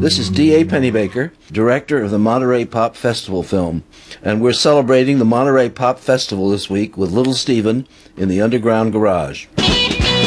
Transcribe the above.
This is D.A. Pennybaker, director of the Monterey Pop Festival film, and we're celebrating the Monterey Pop Festival this week with Little Steven in the Underground Garage.